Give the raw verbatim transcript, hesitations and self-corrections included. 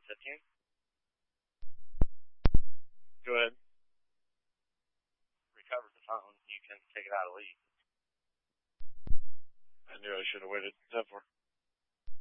fifteen. Go ahead. Recover the phone. You can take it out of lead. I knew I should have waited ten four.